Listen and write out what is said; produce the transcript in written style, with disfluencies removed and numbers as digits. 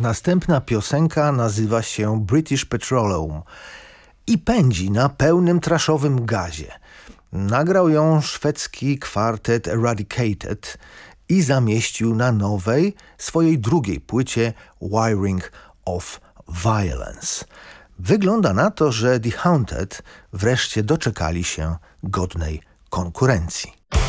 Następna piosenka nazywa się British Petroleum i pędzi na pełnym trashowym gazie. Nagrał ją szwedzki kwartet Eradicated i zamieścił na nowej, swojej drugiej płycie Wiring of Violence. Wygląda na to, że The Haunted wreszcie doczekali się godnej konkurencji.